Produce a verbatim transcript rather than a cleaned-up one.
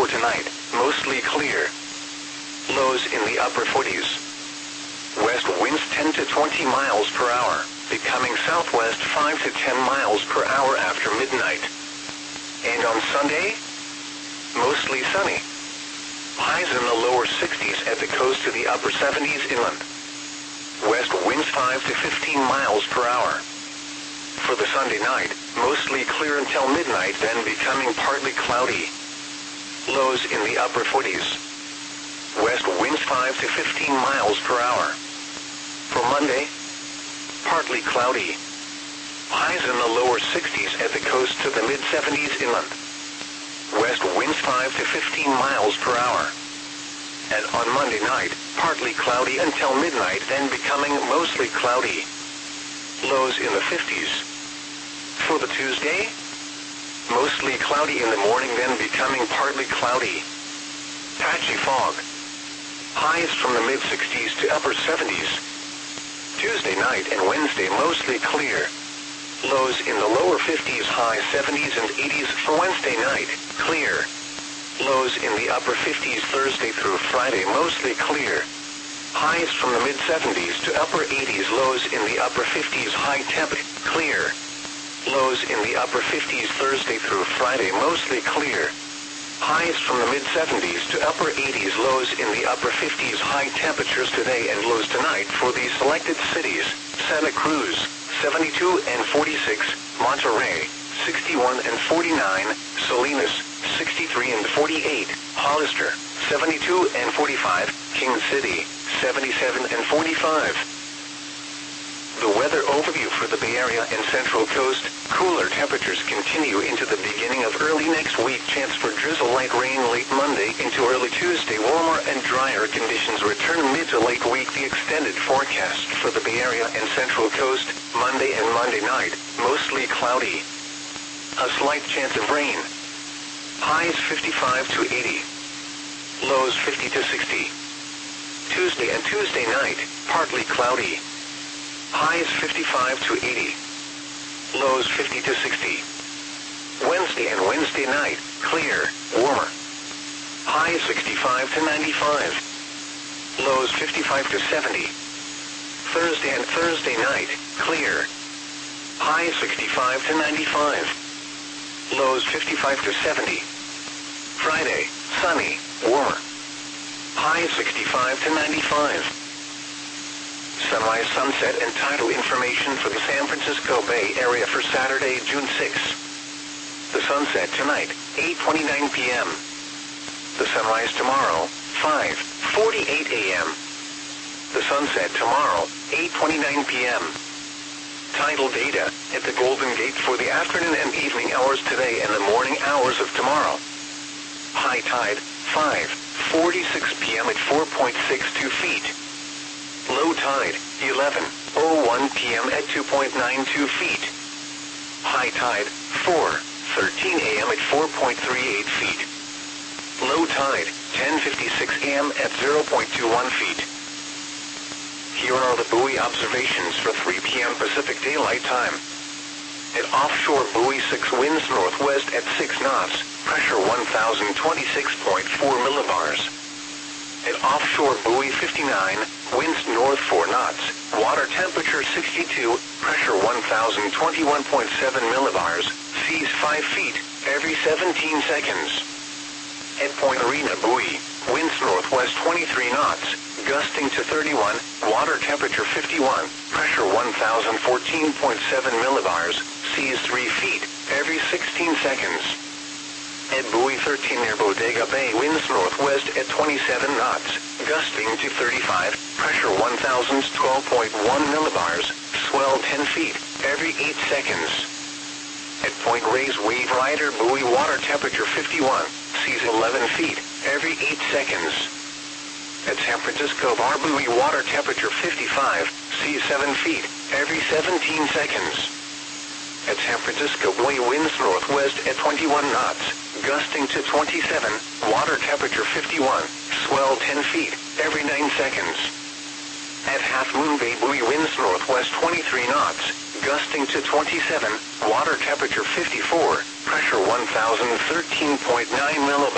For tonight, mostly clear. Lows in the upper forties. West winds ten to twenty miles per hour, becoming southwest five to ten miles per hour after midnight. And on Sunday, mostly sunny. Highs in the lower sixties at the coast to the upper seventies inland. West winds five to fifteen miles per hour. For the Sunday night, mostly clear until midnight, then becoming partly cloudy. Lows in the upper forties. West winds five to fifteen miles per hour. For Monday, partly cloudy. Highs in the lower sixties at the coast to the mid-seventies inland. West winds five to fifteen miles per hour. And on Monday night, partly cloudy until midnight, then becoming mostly cloudy. Lows in the fifties. For the Tuesday, mostly cloudy in the morning, then becoming partly cloudy. Patchy fog. Highs from the mid-sixties to upper seventies. Tuesday night and Wednesday mostly clear. Lows in the lower fifties, high seventies and eighties. For Wednesday night, clear. Lows in the upper fifties Thursday through Friday, mostly clear. Highs from the mid-seventies to upper eighties, lows in the upper fifties, high temp, clear. Lows in the upper fifties Thursday through Friday, mostly clear. Highs from the mid-seventies to upper eighties, lows in the upper fifties, high temperatures today and lows tonight for these selected cities: Santa Cruz, seventy-two and forty-six, Monterey, sixty-one and forty-nine, Salinas, sixty-three and forty-eight, Hollister, seventy-two and forty-five, King City, seventy-seven and forty-five. The weather overview for the Bay Area and Central Coast: cooler temperatures continue into the beginning of early next week. Chance for drizzle, light rain late Monday into early Tuesday. Warmer and drier conditions return mid to late week. The extended forecast for the Bay Area and Central Coast: Monday and Monday night, mostly cloudy. A slight chance of rain. Highs fifty-five to eighty. Lows fifty to sixty. Tuesday and Tuesday night, partly cloudy. Highs fifty-five to eighty. Lows fifty to sixty. Wednesday and Wednesday night, clear, warmer. Highs sixty-five to ninety-five. Lows fifty-five to seventy. Thursday and Thursday night, clear. Highs sixty-five to ninety-five. Lows fifty-five to seventy. Friday, sunny, warmer. Highs sixty-five to ninety-five. Sunrise, sunset, and tidal information for the San Francisco Bay Area for Saturday, June sixth. The sunset tonight, eight twenty-nine p m The sunrise tomorrow, five forty-eight a m The sunset tomorrow, eight twenty-nine p m Tidal data at the Golden Gate for the afternoon and evening hours today and the morning hours of tomorrow. High tide, five forty-six p m at four point six two feet. Low tide, eleven oh one p m at two point nine two feet. High tide, four thirteen a m at four point three eight feet. Low tide, ten fifty-six a m at zero point two one feet. Here are the buoy observations for three p m Pacific Daylight Time. At offshore buoy six, winds northwest at six knots, pressure one thousand twenty-six point four millibars. At offshore buoy fifty-nine, winds north four knots, water temperature sixty-two, pressure one thousand twenty-one point seven millibars, seas five feet, every seventeen seconds. At Point Arena buoy, winds northwest twenty-three knots, gusting to thirty-one, water temperature fifty-one, pressure one thousand fourteen point seven millibars, seas three feet, every sixteen seconds. At buoy thirteen near Bodega Bay, winds northwest at twenty-seven knots, gusting to thirty-five, pressure one thousand twelve point one millibars, swell ten feet, every eight seconds. At Point Reyes Wave Rider buoy, water temperature fifty-one, seas eleven feet, every eight seconds. At San Francisco Bar buoy, water temperature fifty-five, seas seven feet, every seventeen seconds. At San Francisco buoy, winds northwest at twenty-one knots, gusting to twenty-seven, water temperature fifty-one, swell ten feet, every nine seconds. At Half Moon Bay buoy, winds northwest twenty-three knots, gusting to twenty-seven, water temperature fifty-four, pressure one thousand thirteen point nine millibars.